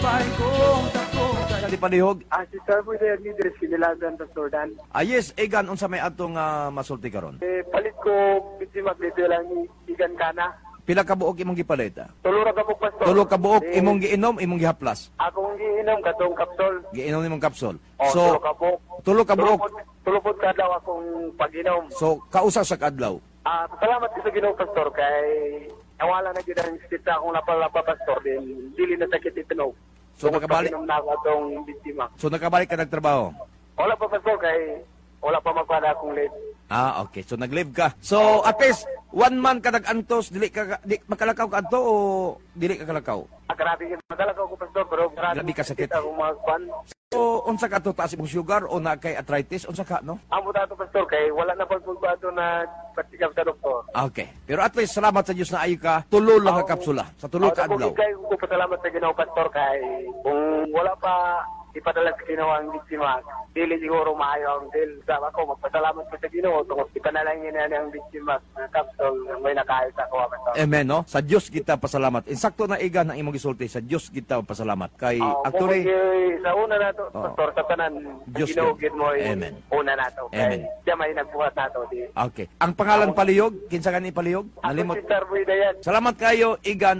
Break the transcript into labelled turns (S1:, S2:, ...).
S1: Sa di palihog.
S2: Si Sir po yung leader, sinilagan sa Jordan.
S1: Yes, Egan, unsa may atong masulti karon.
S2: Palit ko, bitimak dito lang ni Igan Kana.
S1: Pila ka buok imong gipalit?
S2: Tulo ra ka po, Pastor.
S1: Tulo ka buok imong giinom, imong gihaplas.
S2: Akong giinom, katong kapsol.
S1: Giinom nimong kapsul.
S2: Tulo ka po.
S1: Tulo ka buok.
S2: Tulo po kadlaw akong pag-inom.
S1: So, kausa sa kadlaw.
S2: Salamat ko sa Ginoo, Pastor, kay nawala na gid ang stita akong lapalapa, Pastor, din dili na sakit itinog.
S1: So, nakabalik.
S2: Pag-inom na ako atong biktima.
S1: So, nakabalik ka nagtrabaho?
S2: Wala pa, Pastor, kay wala pa magpada akong late.
S1: Okay. So, nag-live ka. So, at least, 1 month ka nag-antos, di makalakaw ka anto o dili ka kalakaw?
S2: Grabe, magalakaw ko, Pastor, pero
S1: Grabe ka sakit.
S2: akong mga kwan.
S1: So, unsa ka to taas imong sugar o na kay arthritis? Unsa ka, no?
S2: Amo dato, Pastor, kay wala na pagpagbato na patikap sa doktor.
S1: Okay. Pero at least, salamat sa Diyos na ayo ka, tulo lang ka kapsula. Sa tulo ka adlaw.
S2: Kay ko pasalamat sa Ginoo, Pastor, kay kung wala pa ipadala sa Ginoo ang biktima, dili siguro maayo ang deal. Sa ako, magpasalamat ko sa Ginoo, tungkol ipanalangin na ang biktima sa kapsul, may nakahit ako, Pastor.
S1: Amen, no? Sa Diyos kita pasalamat. Insakto na iga ng imong gisulti, sa Diyos kita pasalamat. Kay actually,
S2: sa una nato, Pastor, sa tanan,
S1: Diyos
S2: Ginoo gid mo
S1: Amen.
S2: una nato.
S1: Amen.
S2: Kay siya may nagbuhat nato di.
S1: okay. Ang pangalan palihog, kinsa ka ni palihog?
S2: Ako
S1: Nalimot.
S2: si Sir Buidayan.
S1: Salamat kayo, Igan.